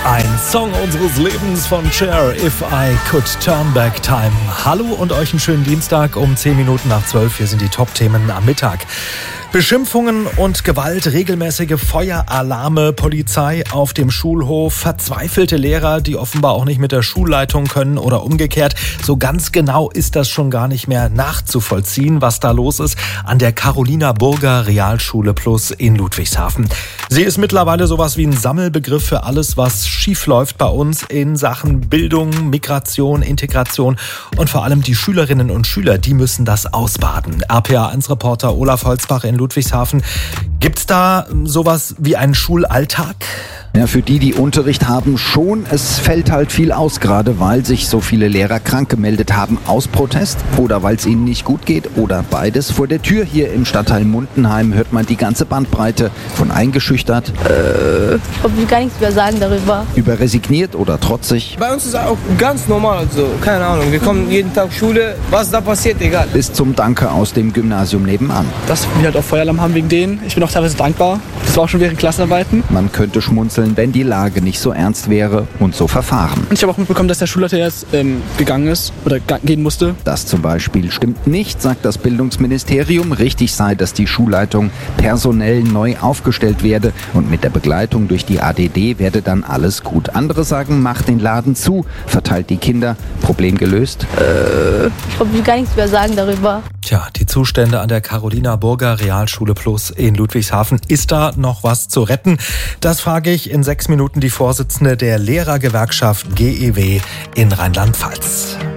Ein Song unseres Lebens von Cher, If I Could Turn Back Time. Hallo und euch einen schönen Dienstag um 10 Minuten nach 12. Hier sind die Top-Themen am Mittag. Beschimpfungen und Gewalt, regelmäßige Feueralarme, Polizei auf dem Schulhof, verzweifelte Lehrer, die offenbar auch nicht mit der Schulleitung können oder umgekehrt. So ganz genau ist das schon gar nicht mehr nachzuvollziehen, was da los ist an der Carolina Burger Realschule Plus in Ludwigshafen. Sie ist mittlerweile sowas wie ein Sammelbegriff für alles, was schief läuft bei uns in Sachen Bildung, Migration, Integration und vor allem die Schülerinnen und Schüler, die müssen das ausbaden. RPA1-Reporter Olaf Holzbach in Ludwigshafen. Gibt's da sowas wie einen Schulalltag? Ja, für die Unterricht haben schon. Es fällt halt viel aus, gerade weil sich so viele Lehrer krank gemeldet haben aus Protest oder weil es ihnen nicht gut geht oder beides. Vor der Tür hier im Stadtteil Mundenheim hört man die ganze Bandbreite von eingeschüchtert, Ich will gar nichts mehr sagen darüber. über resigniert oder trotzig, Bei uns ist es auch ganz normal, also keine Ahnung, wir kommen jeden Tag Schule, was da passiert, egal. bis zum Danke aus dem Gymnasium nebenan. Dass wir halt auch Feueralarm haben wegen denen. Ich bin auch teilweise dankbar. Das war auch schon während Klassenarbeiten. Man könnte schmunzeln, wenn die Lage nicht so ernst wäre und so verfahren. Und ich habe auch mitbekommen, dass der Schulleiter jetzt gegangen ist oder gehen musste. Das zum Beispiel stimmt nicht, sagt das Bildungsministerium. Richtig sei, dass die Schulleitung personell neu aufgestellt werde und mit der Begleitung durch die ADD werde dann alles gut. Andere sagen, macht den Laden zu, verteilt die Kinder, Problem gelöst. Ich will gar nichts mehr sagen darüber. Tja, die Zustände an der Carolina Burger Realschule Plus in Ludwigshafen. Ist da noch was zu retten? Das frage ich in 6 Minuten die Vorsitzende der Lehrergewerkschaft GEW in Rheinland-Pfalz.